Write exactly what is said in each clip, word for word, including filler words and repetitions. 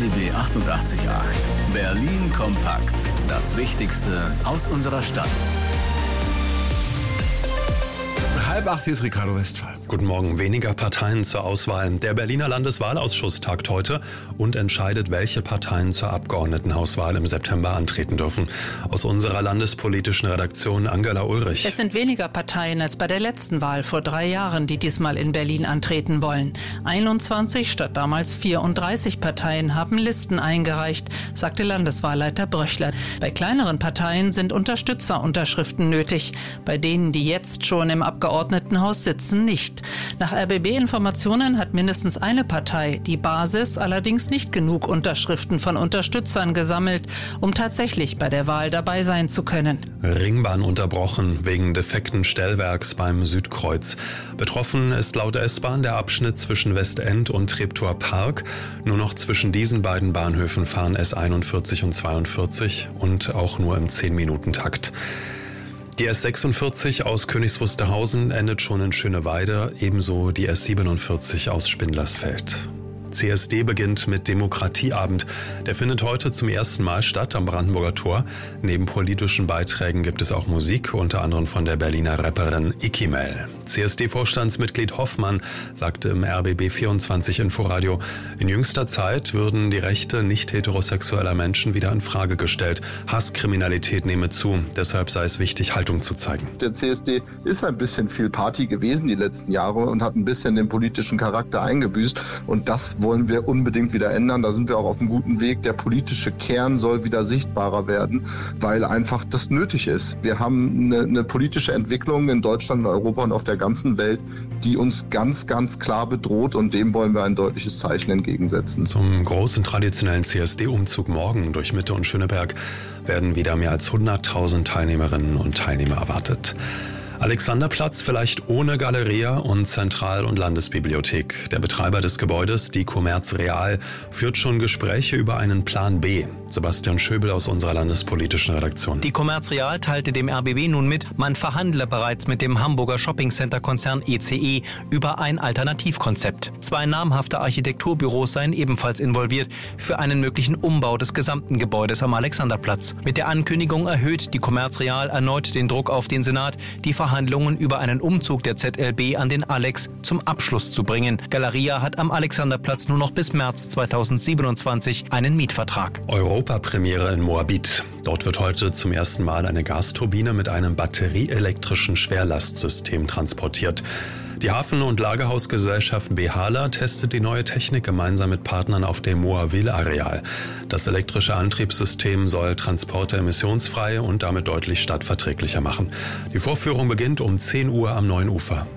B B achtundachtzig Komma acht. Berlin kompakt. Das Wichtigste aus unserer Stadt. Halb acht, hier ist Ricardo Westphal. Guten Morgen. Weniger Parteien zur Auswahl. Der Berliner Landeswahlausschuss tagt heute und entscheidet, welche Parteien zur Abgeordnetenhauswahl im September antreten dürfen. Aus unserer landespolitischen Redaktion Angela Ulrich. Es sind weniger Parteien als bei der letzten Wahl vor drei Jahren, die diesmal in Berlin antreten wollen. einundzwanzig statt damals vierunddreißig Parteien haben Listen eingereicht, sagte Landeswahlleiter Bröchler. Bei kleineren Parteien sind Unterstützerunterschriften nötig. Bei denen, die jetzt schon im Abgeordnetenhaus sitzen, nicht. Nach R B B-Informationen hat mindestens eine Partei, die Basis, allerdings nicht genug Unterschriften von Unterstützern gesammelt, um tatsächlich bei der Wahl dabei sein zu können. Ringbahn unterbrochen wegen defekten Stellwerks beim Südkreuz. Betroffen ist laut S-Bahn der Abschnitt zwischen Westend und Treptower Park. Nur noch zwischen diesen beiden Bahnhöfen fahren S einundvierzig und zweiundvierzig und auch nur im zehn-Minuten-Takt. Die S sechsundvierzig aus Königs Wusterhausen endet schon in Schöneweide, ebenso die S siebenundvierzig aus Spindlersfeld. C S D beginnt mit Demokratieabend. Der findet heute zum ersten Mal statt am Brandenburger Tor. Neben politischen Beiträgen gibt es auch Musik, unter anderem von der Berliner Rapperin Ikimel. C S D-Vorstandsmitglied Hoffmann sagte im R B B vierundzwanzig Inforadio, in jüngster Zeit würden die Rechte nicht heterosexueller Menschen wieder in Frage gestellt. Hasskriminalität nehme zu, deshalb sei es wichtig, Haltung zu zeigen. Der C S D ist ein bisschen viel Party gewesen die letzten Jahre und hat ein bisschen den politischen Charakter eingebüßt, und das wollen wir unbedingt wieder ändern. Da sind wir auch auf einem guten Weg. Der politische Kern soll wieder sichtbarer werden, weil einfach das nötig ist. Wir haben eine, eine politische Entwicklung in Deutschland, in Europa und auf der ganzen Welt, die uns ganz, ganz klar bedroht, und dem wollen wir ein deutliches Zeichen entgegensetzen. Zum großen traditionellen C S D-Umzug morgen durch Mitte und Schöneberg werden wieder mehr als hunderttausend Teilnehmerinnen und Teilnehmer erwartet. Alexanderplatz vielleicht ohne Galeria und Zentral- und Landesbibliothek. Der Betreiber des Gebäudes, die Commerz Real, führt schon Gespräche über einen Plan B. Sebastian Schöbel aus unserer landespolitischen Redaktion. Die Commerz Real teilte dem R B B nun mit, man verhandle bereits mit dem Hamburger Shoppingcenter-Konzern E C E über ein Alternativkonzept. Zwei namhafte Architekturbüros seien ebenfalls involviert für einen möglichen Umbau des gesamten Gebäudes am Alexanderplatz. Mit der Ankündigung erhöht die Commerz Real erneut den Druck auf den Senat, die Verhandlungen über einen Umzug der Z L B an den Alex zum Abschluss zu bringen. Galeria hat am Alexanderplatz nur noch bis März zweitausendsiebenundzwanzig einen Mietvertrag. Europapremiere in Moabit. Dort wird heute zum ersten Mal eine Gasturbine mit einem batterieelektrischen Schwerlastsystem transportiert. Die Hafen- und Lagerhausgesellschaft Behala testet die neue Technik gemeinsam mit Partnern auf dem Moawil-Areal. Das elektrische Antriebssystem soll Transporte emissionsfrei und damit deutlich stadtverträglicher machen. Die Vorführung beginnt um zehn Uhr am Neuen Ufer.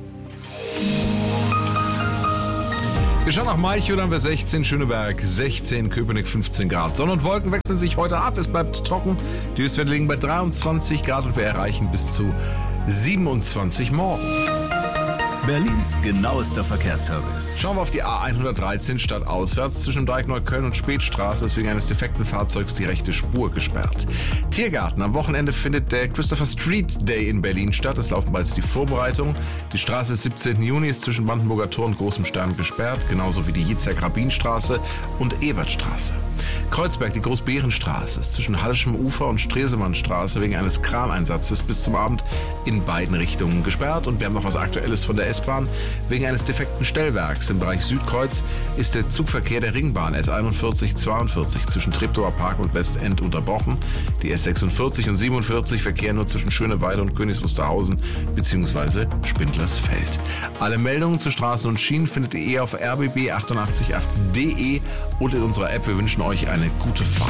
Wir schauen nach Malchow, dann haben wir sechzehn, Schöneberg sechzehn, Köpenick fünfzehn Grad. Sonne und Wolken wechseln sich heute ab, es bleibt trocken. Die Höchstwerte liegen bei dreiundzwanzig Grad und wir erreichen bis zu siebenundzwanzig morgen. Berlins genauester Verkehrsservice. Schauen wir auf die A hundertdreizehn stadtauswärts. Zwischen dem Dreieck Neukölln und Spätstraße ist wegen eines defekten Fahrzeugs die rechte Spur gesperrt. Tiergarten. Am Wochenende findet der Christopher Street Day in Berlin statt. Es laufen bereits die Vorbereitungen. Die Straße des siebzehnten Juni ist zwischen Brandenburger Tor und Großem Stern gesperrt, genauso wie die Yitzhak-Rabin-Straße und Ebertstraße. Kreuzberg, die Großbärenstraße, ist zwischen Hallischem Ufer und Stresemannstraße wegen eines Kraneinsatzes bis zum Abend in beiden Richtungen gesperrt. Und wir haben noch was Aktuelles von der S-Bahn. Wegen eines defekten Stellwerks im Bereich Südkreuz ist der Zugverkehr der Ringbahn S einundvierzig zweiundvierzig zwischen Treptower Park und Westend unterbrochen. Die S sechsundvierzig und siebenundvierzig verkehren nur zwischen Schöneweide und Königs Wusterhausen bzw. Spindlersfeld. Alle Meldungen zu Straßen und Schienen findet ihr auf r b b achtundachtzig Komma acht punkt d e und in unserer App. Wir wünschen euch eine gute Fahrt.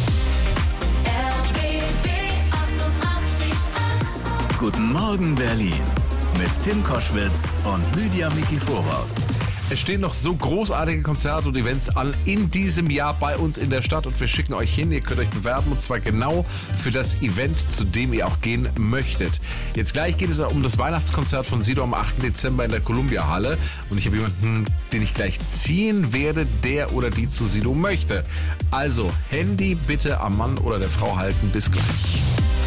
R B B achtundachtzig Komma acht. Guten Morgen Berlin mit Tim Koschwitz und Lydia Mikiforov. Es stehen noch so großartige Konzerte und Events an in diesem Jahr bei uns in der Stadt und wir schicken euch hin. Ihr könnt euch bewerben und zwar genau für das Event, zu dem ihr auch gehen möchtet. Jetzt gleich geht es um das Weihnachtskonzert von Sido am achten Dezember in der Columbia-Halle und ich habe jemanden, den ich gleich ziehen werde, der oder die zu Sido möchte. Also Handy bitte am Mann oder der Frau halten. Bis gleich.